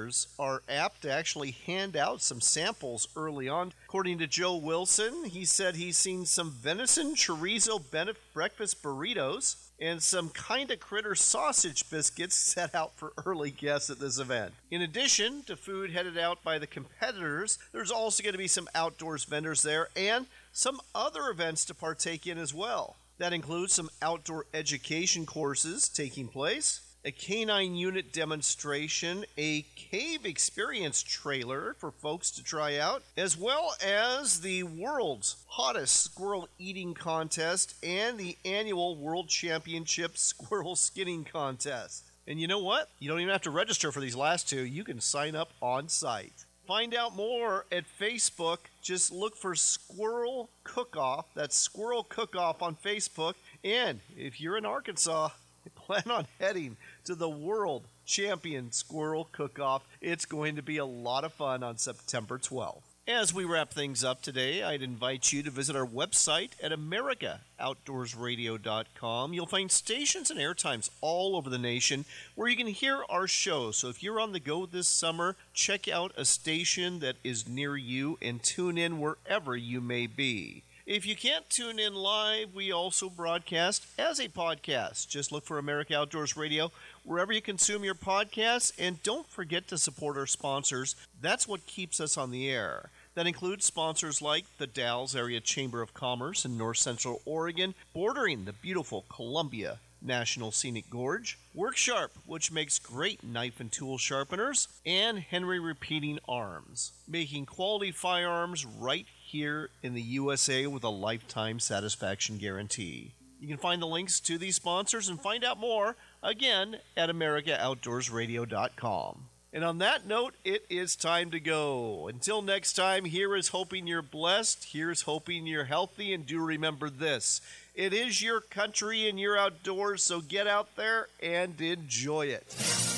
vendors are apt to actually hand out some samples early on. According to Joe Wilson, he said he's seen some venison chorizo breakfast burritos and some Kinda Critter sausage biscuits set out for early guests at this event. In addition to food headed out by the competitors, there's also going to be some outdoors vendors there and some other events to partake in as well. That includes some outdoor education courses taking place, a canine unit demonstration, a cave experience trailer for folks to try out, as well as the world's hottest squirrel eating contest and the annual World Championship Squirrel Skinning Contest. And you know what? You don't even have to register for these last two. You can sign up on site. Find out more at Facebook. Just look for Squirrel Cook-Off. That's Squirrel Cook-Off on Facebook. And if you're in Arkansas, plan on heading to the World Champion Squirrel Cook-Off. It's going to be a lot of fun on September 12th. As we wrap things up today, I'd invite you to visit our website at AmericaOutdoorsRadio.com. You'll find stations and airtimes all over the nation where you can hear our show. So if you're on the go this summer, check out a station that is near you and tune in wherever you may be. If you can't tune in live, we also broadcast as a podcast. Just look for America Outdoors Radio wherever you consume your podcasts, and don't forget to support our sponsors. That's what keeps us on the air. That includes sponsors like the Dalles Area Chamber of Commerce in North Central Oregon, bordering the beautiful Columbia National Scenic Gorge, Worksharp, which makes great knife and tool sharpeners, and Henry Repeating Arms, making quality firearms right here in the USA with a lifetime satisfaction guarantee. You can find the links to these sponsors and find out more, again, at AmericaOutdoorsRadio.com. And on that note, it is time to go. Until next time, here is hoping you're blessed. Here's hoping you're healthy. And do remember this. It is your country and you're outdoors, so get out there and enjoy it.